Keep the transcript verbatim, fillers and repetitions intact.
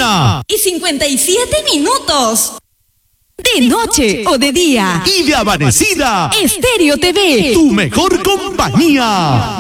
una y cincuenta y siete minutos. De noche o de día. Y de amanecida. Estéreo T V. Tu mejor compañía.